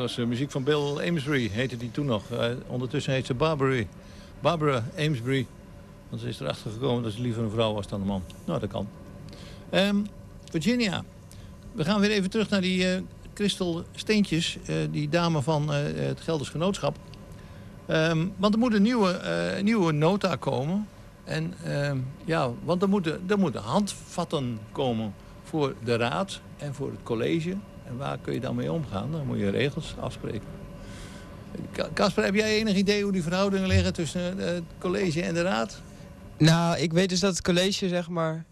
was muziek van Bill Amesbury, heette die toen nog. Ondertussen heet ze Barbara Amesbury. Want ze is erachter gekomen dat ze liever een vrouw was dan een man. Nou, dat kan. Virginia. We gaan weer even terug naar die Christel Steentjes. Die dame van het Gelders Genootschap. Want er moet een nieuwe nota komen. En want er moeten handvatten komen voor de raad en voor het college. En waar kun je dan mee omgaan? Dan moet je regels afspreken. Casper, heb jij enig idee hoe die verhoudingen liggen tussen het college en de raad? Nou, ik weet dus dat het college, zeg maar,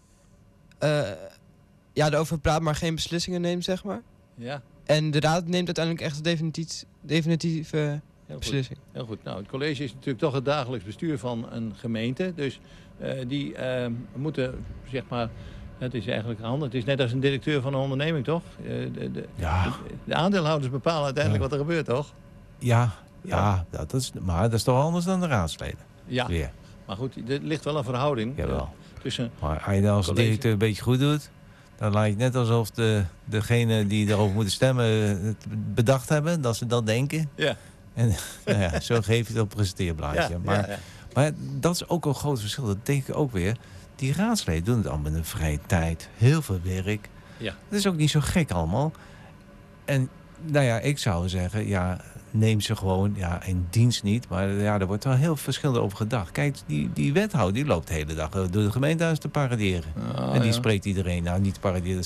erover praat, maar geen beslissingen neemt, zeg maar. Ja. En de raad neemt uiteindelijk echt de definitieve beslissing. Heel goed. Nou, het college is natuurlijk toch het dagelijks bestuur van een gemeente. Dus die moeten, zeg maar, het is eigenlijk handig. Het is net als een directeur van een onderneming, toch? De aandeelhouders bepalen uiteindelijk wat er gebeurt, toch? Ja, dat is toch anders dan de raadsleden? Ja, weer. Maar goed, er ligt wel een verhouding. Jawel. Tussen maar als je dat als directeur een beetje goed doet, dan lijkt het net alsof degene die erover moeten stemmen het bedacht hebben, dat ze dat denken. Ja. En zo geef je het op een presenteerblaadje. Maar dat is ook een groot verschil. Dat denk ik ook weer. Die raadsleden doen het allemaal in een vrije tijd. Heel veel werk. Ja. Dat is ook niet zo gek allemaal. En ik zou zeggen, neem ze gewoon in dienst niet. Maar er wordt wel heel verschillend over gedacht. Kijk, die wethouder die loopt de hele dag door de gemeentehuis te paraderen. En die spreekt iedereen, niet te paraderen,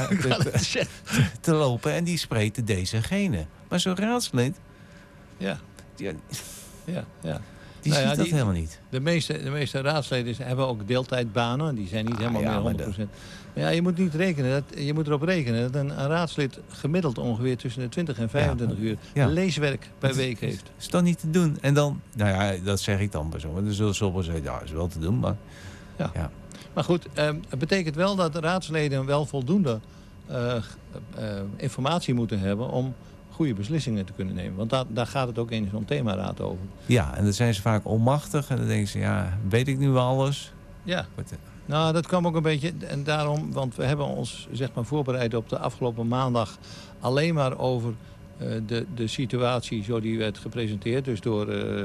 te lopen. En die spreekt dezegene. Maar zo'n raadslid... Ja. Die ziet dat helemaal niet. De meeste raadsleden hebben ook deeltijdbanen. Die zijn niet helemaal meer 100%. Maar je moet niet rekenen. Je moet erop rekenen dat een raadslid gemiddeld ongeveer tussen de 20 en 25 uur leeswerk per week heeft. Dat is dan niet te doen. En dan, dat zeg ik dan bij zo. Er zullen sommigen zeggen, dat is wel te doen. Maar, maar goed, het betekent wel dat de raadsleden wel voldoende informatie moeten hebben om goede beslissingen te kunnen nemen. Want daar gaat het ook in zo'n themaraad over. Ja, en dan zijn ze vaak onmachtig. En dan denken ze, weet ik nu wel alles? Ja. Nou, dat kwam ook een beetje... En daarom, want we hebben ons voorbereid op de afgelopen maandag alleen maar over de situatie zo die werd gepresenteerd. Dus door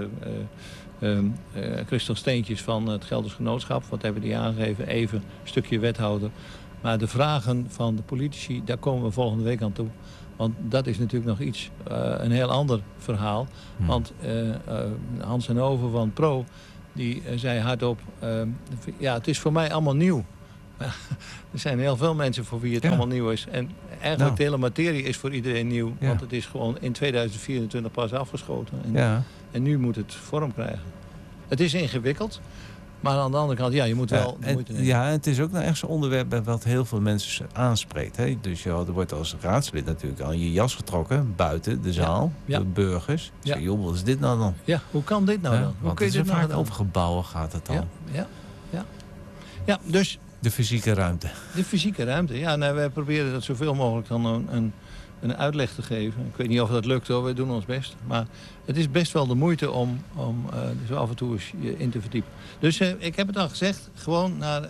Christel Steentjes van het Gelders Genootschap. Wat hebben die aangegeven? Even een stukje wethouder. Maar de vragen van de politici, daar komen we volgende week aan toe. Want dat is natuurlijk nog een heel ander verhaal. Want Hans en Over van Pro, die zei hardop... het is voor mij allemaal nieuw. Er zijn heel veel mensen voor wie het allemaal nieuw is. En eigenlijk de hele materie is voor iedereen nieuw. Want het is gewoon in 2024 pas afgeschoten. En nu moet het vorm krijgen. Het is ingewikkeld. Maar aan de andere kant, je moet wel de moeite nemen. Ja, het is ook echt zo'n onderwerp wat heel veel mensen aanspreekt. Hè? Dus er wordt als raadslid natuurlijk aan je jas getrokken, buiten de zaal, door burgers. Zeg, joh, wat is dit nou dan? Ja, hoe kan dit nou dan? Hoe want kun je dit nou vaak dan? over gebouwen gaat het dan. Ja, dus... De fysieke ruimte. De fysieke ruimte, wij proberen dat zoveel mogelijk dan een uitleg te geven. Ik weet niet of dat lukt hoor, we doen ons best. Maar het is best wel de moeite om zo af en toe eens je in te verdiepen. Dus ik heb het al gezegd, gewoon naar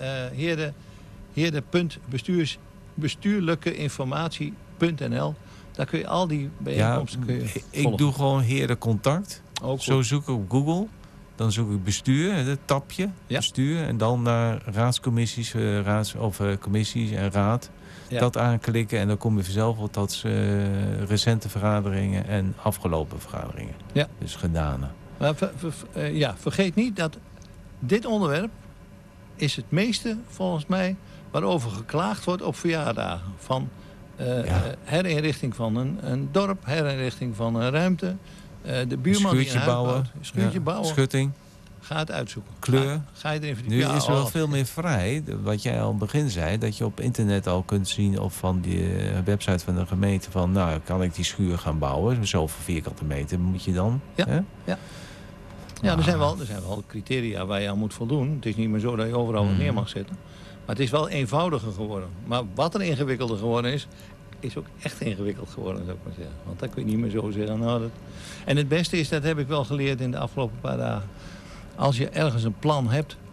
bestuurlijkeinformatie.nl. Daar kun je al die bijeenkomsten volgen. Ik doe gewoon herencontact. Zo zoek ik op Google. Dan zoek ik bestuur, het tapje, bestuur. En dan naar raadscommissies, commissies en raad. Ja. Dat aanklikken en dan kom je vanzelf tot recente vergaderingen en afgelopen vergaderingen. Ja. Dus gedane. Maar vergeet niet dat dit onderwerp is het meeste, volgens mij, waarover geklaagd wordt op verjaardagen. Van herinrichting van een dorp, herinrichting van een ruimte. De buurman die een huis bouwt. Schuurtje bouwen. Schutting. Ga het uitzoeken. Kleur. Ga je erin verdiepen. Nu is er wel veel meer vrij. Wat jij al aan het begin zei. Dat je op internet al kunt zien. Of van die website van de gemeente. Van kan ik die schuur gaan bouwen. Zoveel vierkante meter moet je dan. Ja. Ja, er zijn wel criteria waar je aan moet voldoen. Het is niet meer zo dat je overal wat neer mag zetten. Maar het is wel eenvoudiger geworden. Maar wat er ingewikkelder geworden is ook echt ingewikkeld geworden, zou ik maar zeggen. Want dan kun je niet meer zo zeggen. En het beste is, dat heb ik wel geleerd in de afgelopen paar dagen. Als je ergens een plan hebt,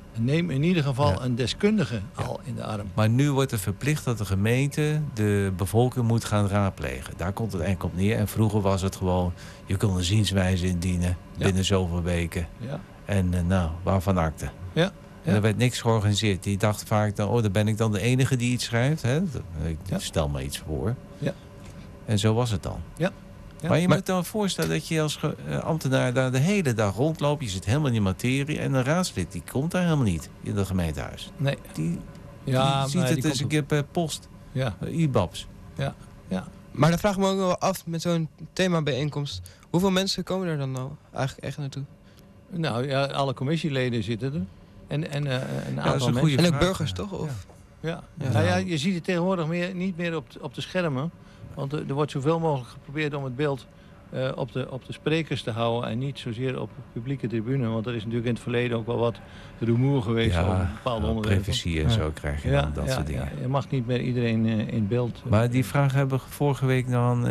neem in ieder geval Ja. een deskundige al in de arm. Maar nu wordt er verplicht dat de gemeente de bevolking moet gaan raadplegen. Daar komt het eigenlijk op neer. En vroeger was het gewoon, je kon een zienswijze indienen binnen zoveel weken. Ja. En waarvan akte. Ja. En er werd niks georganiseerd. Die dacht vaak dan, dan ben ik dan de enige die iets schrijft. Hè? Ik stel me iets voor. Ja. En zo was het dan. Ja. Ja. Maar je moet dan voorstellen dat je als ambtenaar daar de hele dag rondloopt. Je zit helemaal in die materie. En een raadslid die komt daar helemaal niet in het gemeentehuis. Nee. Die Ja, ziet het eens een keer per post. Ja. IBABs. Ja. Ja. Maar dan vraag ik me ook wel af met zo'n themabijeenkomst. Hoeveel mensen komen er dan nou eigenlijk echt naartoe? Nou ja, alle commissieleden zitten er. En een dat is aantal een mensen. goede En ook vraag, burgers, ja. toch? Of? Ja. Ja. Nou ja, je ziet het tegenwoordig niet meer op de schermen. Want er wordt zoveel mogelijk geprobeerd om het beeld op de sprekers te houden. En niet zozeer op de publieke tribune. Want er is natuurlijk in het verleden ook wel wat rumoer geweest over bepaalde onderwerpen. privacy en zo krijg je dan dat soort dingen. Ja, je mag niet meer iedereen in beeld. Maar die vraag hebben we vorige week dan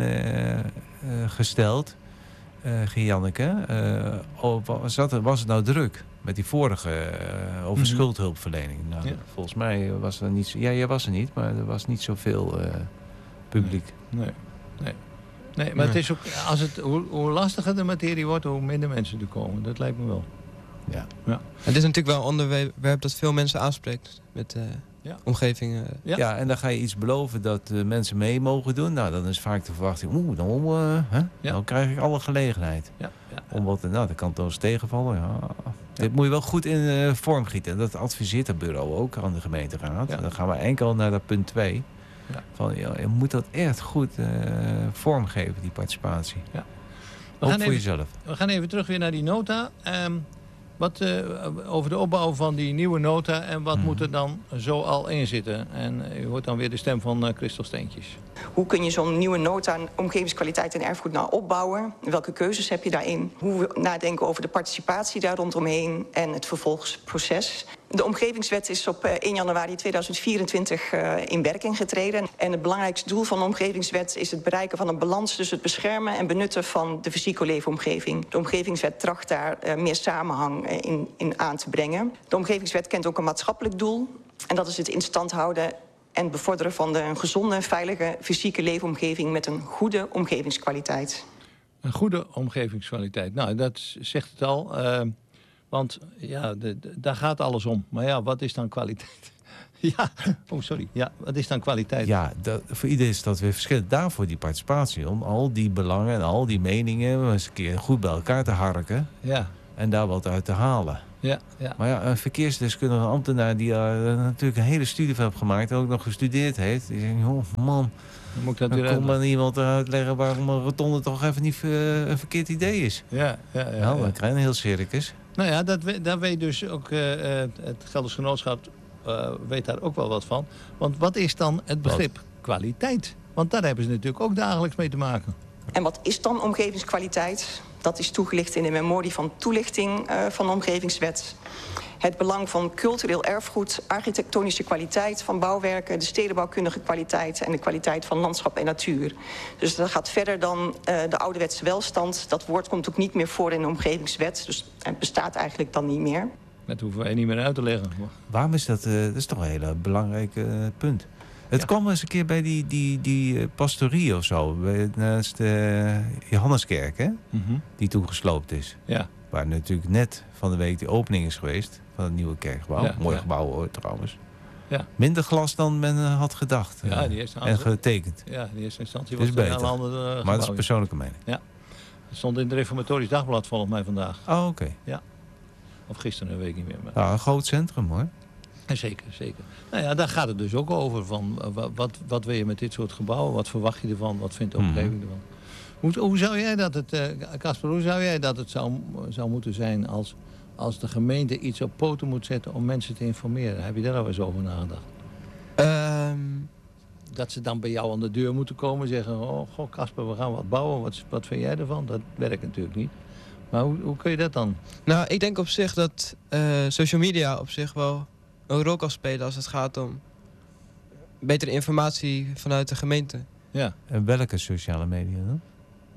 gesteld. Gianneke. Was het nou druk met die vorige over schuldhulpverlening? Nou, volgens mij was er niet zo... Ja, jij was er niet, maar er was niet zoveel publiek. Nee, maar het is ook, hoe lastiger de materie wordt, hoe minder mensen er komen. Dat lijkt me wel. Ja. Het is natuurlijk wel een onderwerp dat veel mensen aanspreekt met omgeving. Ja, en dan ga je iets beloven dat mensen mee mogen doen. Nou, dan is vaak de verwachting, dan krijg ik alle gelegenheid. Ja. Om wat, dat kan toch eens tegenvallen. Ja. Dit moet je wel goed in vorm gieten. En dat adviseert het bureau ook aan de gemeenteraad. Ja. Dan gaan we enkel naar dat punt 2. Ja. Van, je moet dat echt goed vormgeven, die participatie. Ja. Ook voor jezelf. We gaan even terug weer naar die nota. Over de opbouw van die nieuwe nota en wat moet er dan zo al in zitten. En u hoort dan weer de stem van Christel Steentjes. Hoe kun je zo'n nieuwe nota aan omgevingskwaliteit en erfgoed nou opbouwen? Welke keuzes heb je daarin? Hoe we nadenken over de participatie daar rondomheen en het vervolgsproces. De omgevingswet is op 1 januari 2024 in werking getreden. En het belangrijkste doel van de omgevingswet is het bereiken van een balans tussen het beschermen en benutten van de fysieke leefomgeving. De omgevingswet tracht daar meer samenhang in aan te brengen. De omgevingswet kent ook een maatschappelijk doel. En dat is het in stand houden en bevorderen van een gezonde, veilige fysieke leefomgeving met een goede omgevingskwaliteit. Een goede omgevingskwaliteit. Nou, dat zegt het al. Want ja, daar gaat alles om. Maar ja, wat is dan kwaliteit? Wat is dan kwaliteit? Ja, voor iedereen is dat weer verschillend. Daarvoor die participatie. Om al die belangen en al die meningen eens een keer goed bij elkaar te harken. Ja. En daar wat uit te halen. Ja. Maar ja, een verkeersdeskundige ambtenaar die natuurlijk een hele studie van heeft gemaakt. En ook nog gestudeerd heeft. Die zegt, oh man, dan kon dan iemand uitleggen waarom een rotonde toch even niet een verkeerd idee is. Ja. Dan krijg je een heel circus. Nou ja, daar weet dus ook het Gelders Genootschap weet daar ook wel wat van. Want wat is dan het begrip kwaliteit? Want daar hebben ze natuurlijk ook dagelijks mee te maken. En wat is dan omgevingskwaliteit? Dat is toegelicht in de memorie van toelichting van de omgevingswet. Het belang van cultureel erfgoed, architectonische kwaliteit van bouwwerken, de stedenbouwkundige kwaliteit en de kwaliteit van landschap en natuur. Dus dat gaat verder dan de ouderwetse welstand. Dat woord komt ook niet meer voor in de omgevingswet, dus het bestaat eigenlijk dan niet meer. Dat hoeven wij niet meer uit te leggen. Waarom is dat? Dat is toch een hele belangrijk punt. Het kwam eens een keer bij die pastorie of zo. Naast de Johanneskerk, hè? Die toen gesloopt is. Ja. Waar natuurlijk net van de week de opening is geweest van het nieuwe kerkgebouw. Ja, Mooi gebouw hoor, trouwens. Ja. Minder glas dan men had gedacht. Ja, die eerste en getekend. Ja, die eerste instantie was was beter. Maar dat is een persoonlijke mening. Ja. Het stond in het Reformatorisch Dagblad volgens mij vandaag. Oh, oké. Ja. Of gisteren, weet ik niet meer. Maar... Nou, een groot centrum hoor. Zeker. Nou ja, daar gaat het dus ook over. Van, wat wil je met dit soort gebouwen? Wat verwacht je ervan? Wat vindt de omgeving ervan? Hoe zou jij dat Casper, hoe zou jij dat het zou moeten zijn als de gemeente iets op poten moet zetten om mensen te informeren? Heb je daar al eens over nagedacht? Dat ze dan bij jou aan de deur moeten komen en zeggen, oh goh Casper, we gaan wat bouwen. Wat vind jij ervan? Dat werkt natuurlijk niet. Maar hoe kun je dat dan? Nou, ik denk op zich dat social media op zich wel een rol kan spelen als het gaat om betere informatie vanuit de gemeente. Ja. En welke sociale media dan?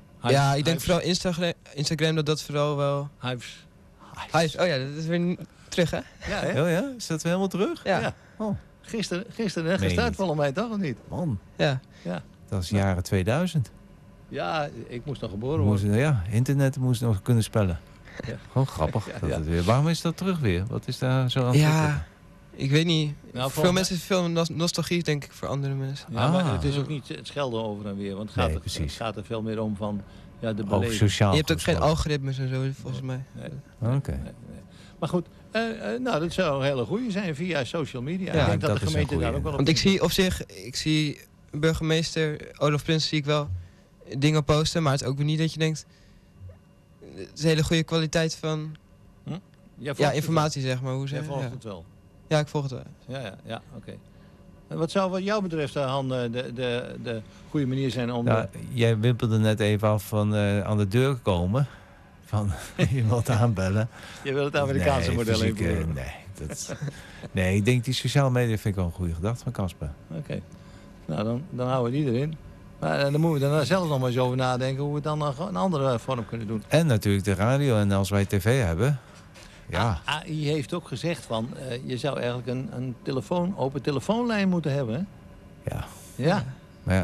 Ik denk vooral Instagram dat vooral wel... Hives. Hives, oh ja, dat is weer terug, hè? Ja, hè? Oh ja? Is dat weer helemaal terug? Ja. Ja. Oh, Gisteren Meen je gestart niet? volgens mij toch of niet? man. Ja. Ja. Dat is jaren 2000. Ja, ik moest nog geboren worden. Internet moest nog kunnen spellen. Ja. Gewoon grappig. Ja, dat ja. het weer. Waarom is dat terug weer? Wat is daar zo aan? Ja, ik weet niet. Nou, Veel mensen veel nostalgie, denk ik, voor andere mensen. Ja, maar Ah. het is ook niet het schelden over en weer. Want het gaat, Nee, het precies. gaat er veel meer om van de Ook beleving. sociaal. Je hebt ook geen gesproken. algoritmes en zo, volgens mij. Nee. Oké. Nee. Maar goed, nou, dat zou een hele goede zijn via social media. Ja, ik denk dat dat de is een gemeente daar goeie. ook wel op Want ik in- zie op zich, burgemeester Olaf Prins zie ik wel dingen posten, maar het is ook weer niet dat je denkt, het is een hele goede kwaliteit van Jij volgt ja, het informatie, zeg maar. Hoe wel. ze, Jij volgt ja. het wel. Ja, ik volg het wel. Ja, oké. En wat zou wat jou betreft, Han, de goede manier zijn om... Nou, jij wimpelde net even af van aan de deur komen. Van je wilt aanbellen. je wil het Amerikaanse Nee, model fysiek, invoeren. nee, ik denk die sociale media vind ik wel een goede gedachte van Casper. Oké. Nou, dan houden we die erin. Maar dan moeten we er zelf nog maar eens over nadenken hoe we het dan nog een andere vorm kunnen doen. En natuurlijk de radio. En als wij tv hebben. Ja, AI heeft ook gezegd van, je zou eigenlijk een open telefoonlijn moeten hebben. Hè? ja. Ja. Maar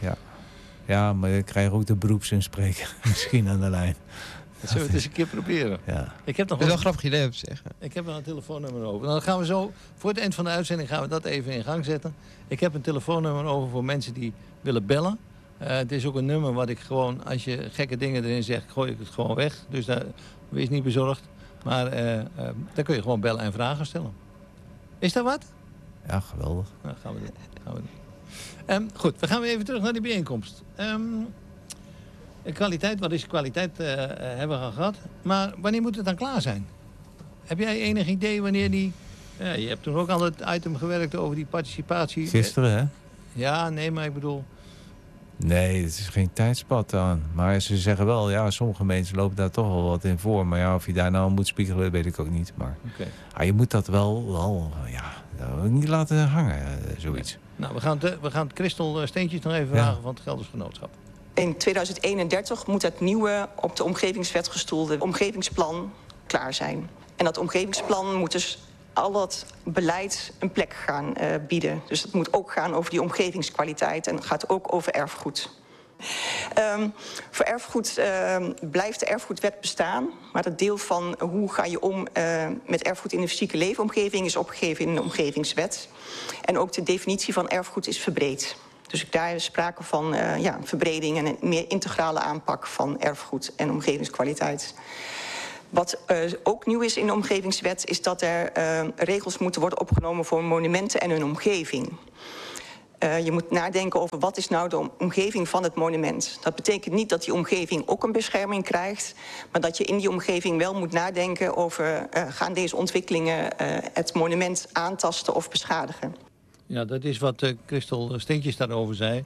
ja, maar dan krijg je ook de beroepsinspreker misschien aan de lijn. Dat zullen we het eens een keer proberen. Ja. Ik heb nog Dat is wel wel, een grappig idee, op zich. ik heb wel een telefoonnummer over. Dan gaan we zo, voor het eind van de uitzending gaan we dat even in gang zetten. Ik heb een telefoonnummer over voor mensen die willen bellen. Het is ook een nummer wat ik gewoon, als je gekke dingen erin zegt, gooi ik het gewoon weg. Dus daar wees niet bezorgd. Maar daar kun je gewoon bellen en vragen stellen. Is dat wat? Ja, geweldig. Nou, gaan we doen. Goed, we gaan weer even terug naar die bijeenkomst. Kwaliteit, wat is kwaliteit, hebben we al gehad. Maar wanneer moet het dan klaar zijn? Heb jij enig idee wanneer die... Ja, je hebt toen ook al het item gewerkt over die participatie. Gisteren, hè? Ja, nee, maar ik bedoel... Nee, het is geen tijdspad aan. Maar ze zeggen wel, ja, sommige mensen lopen daar toch wel wat in voor. Maar ja, of je daar nou moet spiegelen, weet ik ook niet. Maar je moet dat wel niet laten hangen, zoiets. Nou, we gaan Christel Steentjes nog even vragen van het Gelders Genootschap. In 2031 moet het nieuwe op de omgevingswet gestoelde omgevingsplan klaar zijn. En dat omgevingsplan moet dus al dat beleid een plek gaan bieden. Dus het moet ook gaan over die omgevingskwaliteit en het gaat ook over erfgoed. Voor erfgoed blijft de erfgoedwet bestaan. Maar het deel van hoe ga je om met erfgoed in de fysieke leefomgeving is opgegeven in de omgevingswet. En ook de definitie van erfgoed is verbreed. Dus daar is sprake van verbreding en een meer integrale aanpak van erfgoed en omgevingskwaliteit. Wat ook nieuw is in de omgevingswet is dat er regels moeten worden opgenomen voor monumenten en hun omgeving. Je moet nadenken over wat is nou de omgeving van het monument. Dat betekent niet dat die omgeving ook een bescherming krijgt, maar dat je in die omgeving wel moet nadenken over gaan deze ontwikkelingen het monument aantasten of beschadigen. Ja, dat is wat Christel Steentjes daarover zei.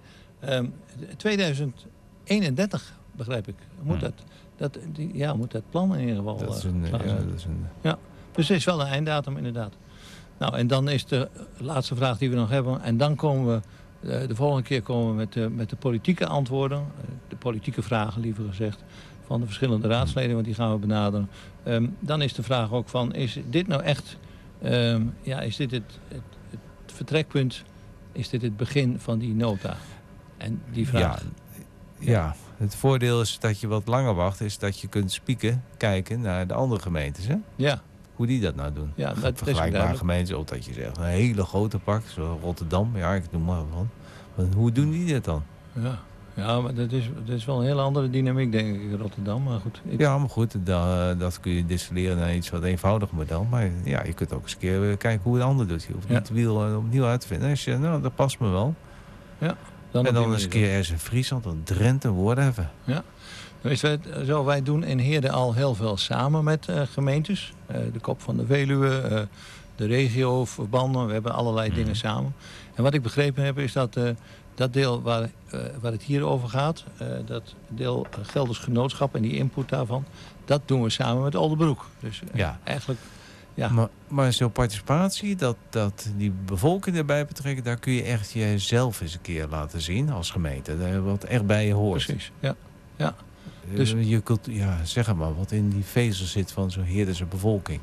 2031, begrijp ik. Moet moet dat plan in ieder geval Dat is klaar zijn. Ja, dus het is wel een einddatum inderdaad. Nou, en dan is de laatste vraag die we nog hebben. En dan komen we, de volgende keer komen we met de politieke antwoorden. De politieke vragen, liever gezegd, van de verschillende raadsleden. Want die gaan we benaderen. Dan is de vraag ook van, is dit nou echt... is dit het vertrekpunt? Is dit het begin van die nota? En die vraag... Ja, het voordeel is dat je wat langer wacht, is dat je kunt kijken naar de andere gemeentes. Hè? Ja. Hoe die dat nou doen. Ja, dat is vergelijkbare duidelijk. gemeentes, of dat je zegt een hele grote park, zoals Rotterdam, ja, ik noem maar van. Maar hoe doen die dat dan? Ja, maar dat is wel een hele andere dynamiek, denk ik, in Rotterdam. Maar goed. Ja, maar goed, dat kun je distilleren naar iets wat eenvoudiger model. Maar ja, je kunt ook eens een keer kijken hoe de ander doet. Je hoeft niet het wiel opnieuw uit te vinden. Als je, nou, dat past me wel. Ja. En dan eens een keer ergens in Friesland, of Drenthe, Woerden. Ja. Wij doen in Heerden al heel veel samen met gemeentes. De Kop van de Veluwe, de regioverbanden. We hebben allerlei dingen samen. En wat ik begrepen heb is dat dat deel waar het hier over gaat... dat deel Gelders Genootschap en die input daarvan... dat doen we samen met Oldenbroek. Dus eigenlijk... Ja. Maar zo'n participatie, dat die bevolking erbij betrekken... daar kun je echt jezelf eens een keer laten zien als gemeente. Wat echt bij je hoort. Precies, ja. Dus je kunt, zeg maar, wat in die vezel zit van zo'n Heerdense bevolking.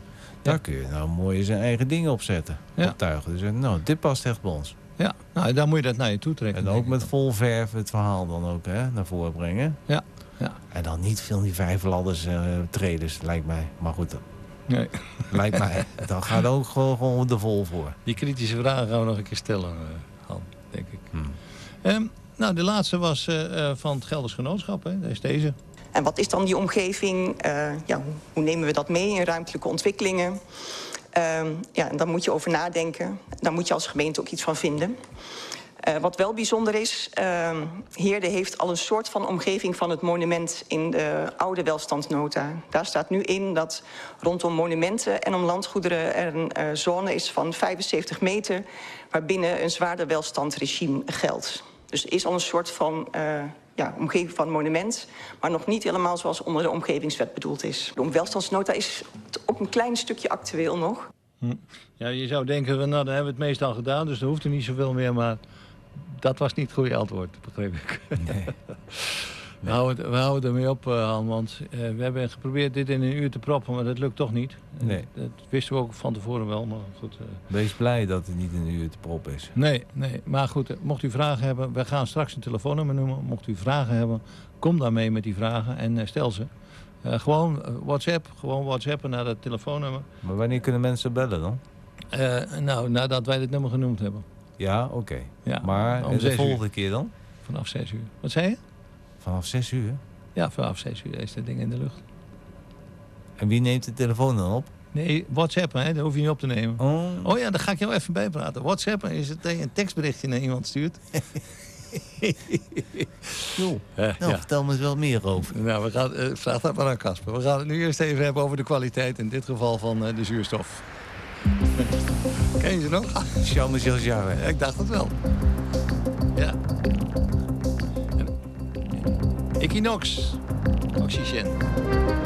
Daar kun je nou mooi zijn eigen dingen op zetten. Ja. Optuigen. Dus nou, dit past echt bij ons. Ja, nou, dan moet je dat naar je toe trekken. En ook denk ik met dan. vol verf het verhaal dan ook naar voren brengen. Ja, ja. En dan niet veel die 5 ladders traders, lijkt mij. Maar goed, Nee. lijkt mij. Dan gaat ook gewoon er vol voor. Die kritische vragen gaan we nog een keer stellen, Han, denk ik. Nou, de laatste was van het Gelders Genootschap. Hè? Dat is deze. En wat is dan die omgeving? Hoe nemen we dat mee in ruimtelijke ontwikkelingen? En daar moet je over nadenken. Daar moet je als gemeente ook iets van vinden. Wat wel bijzonder is, Heerde heeft al een soort van omgeving van het monument in de oude welstandsnota. Daar staat nu in dat rondom monumenten en om landgoederen er een zone is van 75 meter... waarbinnen een zwaarder welstandregime geldt. Dus er is al een soort van omgeving van monument, maar nog niet helemaal zoals onder de omgevingswet bedoeld is. De welstandsnota is op een klein stukje actueel nog. Ja, je zou denken, nou, dan hebben we het meestal gedaan, dus er hoeft er niet zoveel meer, maar dat was niet het goede antwoord, begreep ik. Nee. We houden ermee op, Han, want we hebben geprobeerd dit in een uur te proppen, maar dat lukt toch niet. Nee. Dat wisten we ook van tevoren wel, maar goed. Wees blij dat het niet in een uur te prop is. Nee, maar goed, mocht u vragen hebben, we gaan straks een telefoonnummer noemen. Mocht u vragen hebben, kom dan mee met die vragen en stel ze. Gewoon WhatsAppen naar dat telefoonnummer. Maar wanneer kunnen mensen bellen dan? Nou, nadat wij dit nummer genoemd hebben. Ja, oké. Ja, Maar om de 6 uur. volgende keer dan? Vanaf 6 uur. Wat zei je? Vanaf 6 uur? Ja, vanaf 6 uur is dat ding in de lucht. En wie neemt de telefoon dan op? Nee, WhatsAppen, hè, dat hoef je niet op te nemen. Oh, Oh ja, daar ga ik jou even bij praten. WhatsAppen is het dat je een tekstberichtje naar iemand stuurt. joh. Ja. Vertel me eens wel meer over. Nou, vraag dat maar aan Casper. We gaan het nu eerst even hebben over de kwaliteit, in dit geval van de zuurstof. Ken je ze nog? Jean-Michel Jarre. Ja, ik dacht het wel. Ja. Equinox. Oxygen.